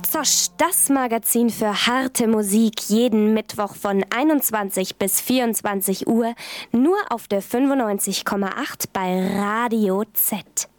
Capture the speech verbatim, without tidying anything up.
Zosch, das Magazin für harte Musik, jeden Mittwoch von einundzwanzig bis vierundzwanzig Uhr, nur auf der fünfundneunzig Komma acht bei Radio Z.